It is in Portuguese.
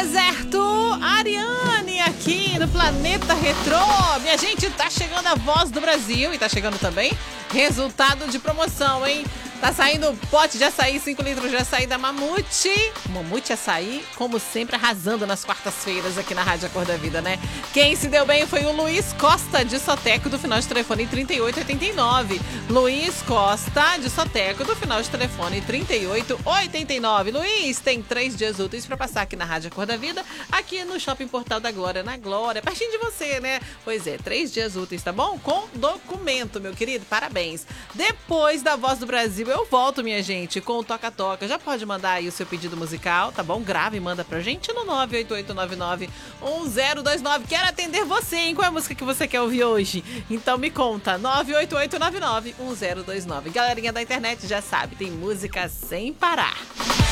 Deserto, Ariane aqui no Planeta Retrô. Minha gente, tá chegando a Voz do Brasil e tá chegando também resultado de promoção, hein? Tá saindo pote de açaí, 5 litros de açaí da Mamute. Mamute Açaí, como sempre, arrasando nas quartas-feiras aqui na Rádio Cor da Vida, né? Quem se deu bem foi o Luiz Costa de Soteco, do final de telefone 3889. Luiz Costa de Soteco, do final de telefone 3889. Luiz, tem 3 dias úteis pra passar aqui na Rádio Cor da Vida, aqui no Shopping Portal da Glória, na Glória, pertinho de você, né? Pois é, 3 dias úteis, tá bom? Com documento, meu querido, parabéns. Depois da Voz do Brasil, eu volto, minha gente, com o Toca-Toca. Já pode mandar aí o seu pedido musical, tá bom? Grava e manda pra gente no 988991029. Quero atender você, hein? Qual é a música que você quer ouvir hoje? Então me conta, 988991029. Galerinha da internet já sabe, tem música sem parar.